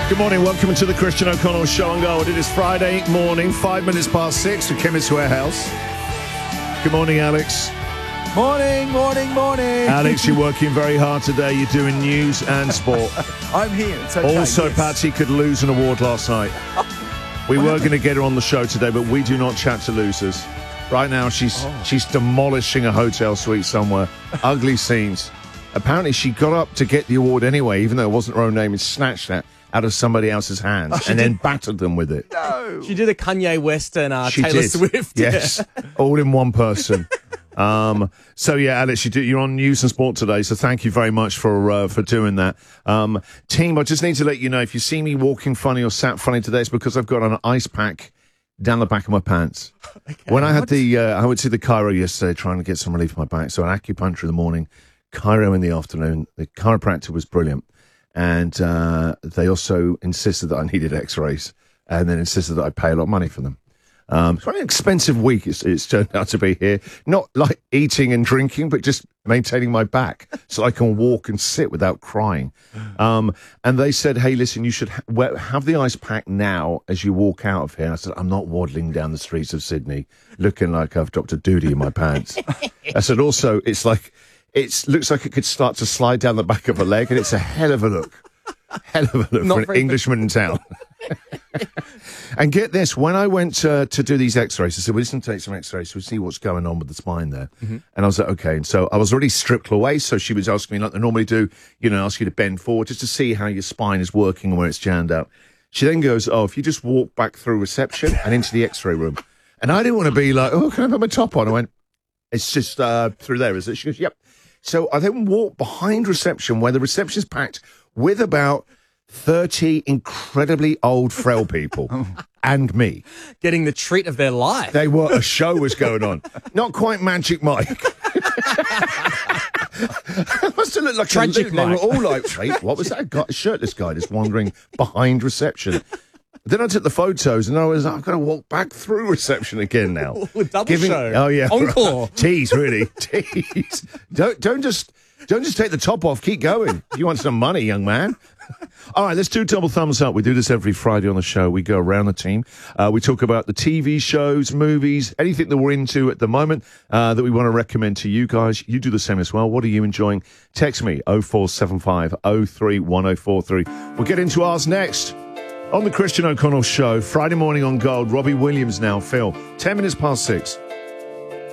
Good morning, welcome to the Christian O'Connell Show on Gold. It is Friday morning, 5 minutes past 6 at Chemist Warehouse. Good morning, Alex. Morning. Alex, you're working very hard today. You're doing news and sport. I'm here. It's okay. Also, yes. Patsy could lose an award last night. We were going to get her on the show today, but we do not chat to losers. Right now, she's demolishing a hotel suite somewhere. Ugly scenes. Apparently, she got up to get the award anyway, even though it wasn't her own name, and snatched that out of somebody else's hands and then battered them with it. No. She did a Kanye West and She Taylor did. Swift. Yes, all in one person. So yeah, Alex, you're on News and Sport today, so thank you very much for doing that. Team, I just need to let you know, if you see me walking funny or sat funny today, it's because I've got an ice pack down the back of my pants. Okay, when I had I went to the chiro yesterday trying to get some relief in my back, so an acupuncture in the morning, chiro in the afternoon. The chiropractor was brilliant. And they also insisted that I needed x-rays and then insisted that I pay a lot of money for them. It's quite an expensive week it's turned out to be here. Not like eating and drinking, but just maintaining my back so I can walk and sit without crying. And they said, hey, listen, you should have the ice pack now as you walk out of here. And I said, I'm not waddling down the streets of Sydney looking like I've dropped a doodie in my pants. I said, also, it's like... It looks like it could start to slide down the back of a leg, and it's a hell of a look. Hell of a look for an Englishman in town. And get this, when I went to do these x-rays, I said, well, listen, take some x-rays, we'll see what's going on with the spine there. Mm-hmm. And I was like, okay. And so I was already stripped away, so she was asking me, like they normally do, ask you to bend forward just to see how your spine is working and where it's jammed out. She then goes, oh, if you just walk back through reception and into the x-ray room. And I didn't want to be like, oh, can I put my top on? I went, it's just through there, is it? She goes, yep. So I then walked behind reception where the reception's packed with about 30 incredibly old, frail people and me. Getting the treat of their life. A show was going on. Not quite Magic Mike. It must have looked like Tragic Mike. They were all like, wait, what was that a shirtless guy just wandering behind reception? Then I took the photos and I was like, I've got to walk back through reception again now. Double show. Oh, yeah. Encore. Tease, really. Tease. Don't just take the top off. Keep going. If you want some money, young man. All right, let's do double thumbs up. We do this every Friday on the show. We go around the team. We talk about the TV shows, movies, anything that we're into at the moment that we want to recommend to you guys. You do the same as well. What are you enjoying? Text me, 0475 031043. We'll get into ours next. On the Christian O'Connell Show, Friday morning on Gold, Robbie Williams now, Phil. 10 minutes past 6.